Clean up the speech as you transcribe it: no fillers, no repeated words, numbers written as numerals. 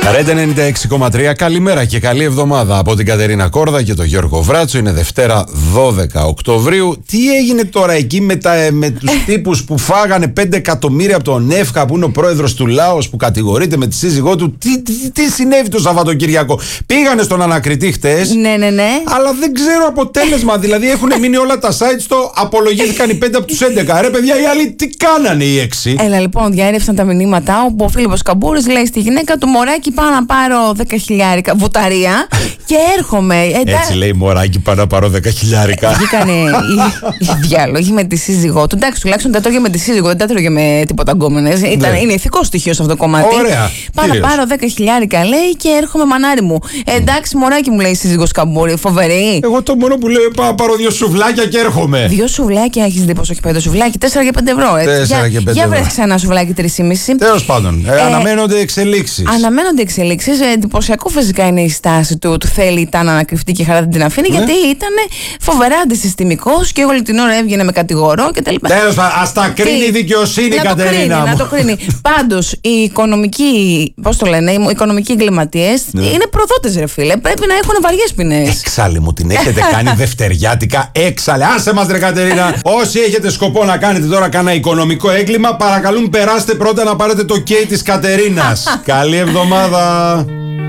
Ρέντε 96,3. Καλημέρα και καλή εβδομάδα από την Κατερίνα Κόρδα και τον Γιώργο Βράτσο. Είναι Δευτέρα 12 Οκτωβρίου. Τι έγινε τώρα εκεί με τους τύπους που φάγανε 5 εκατομμύρια από τον ΕΦΚΑ, που είναι ο πρόεδρος του Λάος, που κατηγορείται με τη σύζυγό του? Τι συνέβη το Σαββατοκύριακο? Πήγανε στον ανακριτή χτες. Ναι. Αλλά δεν ξέρω αποτέλεσμα. Δηλαδή έχουν μείνει όλα τα site στο απολογήθηκαν οι 5 από τους 11. Ρε παιδιά, οι άλλοι τι κάνανε οι 6? Έλα λοιπόν, διαρρεύσαν τα μηνύματα όπου ο Φίλιππος Καμπούρης λέει στη γυναίκα του: μωράκι, πάω να πάρω 10.000 βουταρία και έρχομαι. Έτσι λέει, μωράκι, πάω να πάρω 10.000. Βγήκανε οι διάλογοι με τη σύζυγό του. Εντάξει, τουλάχιστον δεν τρώγε με τη σύζυγο, δεν τα τρώγε με τίποτα γκόμενες. Είναι ηθικό στοιχείο σε αυτό το κομμάτι. Ωραία. Πάω να πάρω 10.000, λέει, και έρχομαι, μανάρι μου. Εντάξει, μωράκι, μου λέει η σύζυγος Καμπούρη, φοβερή. Εγώ το μόνο που λέω, πάω να πάρω 2 σουβλάκια και έρχομαι. 2 σουβλάκια, έχεις δει πόσο έχει πάει το σουβλάκι? 4 και 5 ευρώ. 4 και 5 ευρώ. Για βρέθηκα ένα σουβλάκι 3,5. Τέλος πάντων, αναμένονται εξελίξεις. Αναμένονται εξελίξεις. Εντυπωσιακό φυσικά είναι η στάση του. Του θέλει, ήταν ανακρυφτή και χαρά δεν την αφήνει, γιατί ήταν φοβερά αντισυστημικός και όλη την ώρα έβγαινε με κατηγορό κτλ. Τέλος πάντων, ας τα κρίνει η δικαιοσύνη, Κατερίνα. Να το κρίνει. Πάντως, οι οικονομικοί, πώς το λένε, οι οικονομικοί εγκληματίες είναι προδότες, ρε φίλε. Πρέπει να έχουν βαριές ποινές. Έξαλλη μου, την έχετε κάνει δευτεριάτικα. Έξαλλη. Άσε μας, ρε Κατερίνα. Όσοι έχετε σκοπό να κάνετε τώρα κανένα οικονομικό έγκλημα, παρακαλούν περάστε πρώτα να πάρετε το κέι της Κατερίνας. Καλή εβδομάδα.